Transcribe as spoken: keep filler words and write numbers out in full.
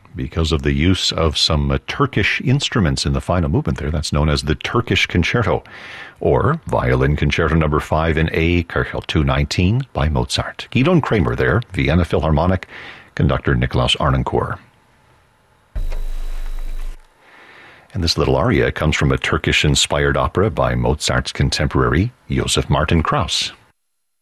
because of the use of some uh, Turkish instruments in the final movement there. That's known as the Turkish Concerto, or Violin Concerto number five in A, Köchel two nineteen by Mozart. Gidon Kramer there, Vienna Philharmonic, conductor Nikolaus Arnoncourt. And this little aria comes from a Turkish-inspired opera by Mozart's contemporary, Joseph Martin Krauss.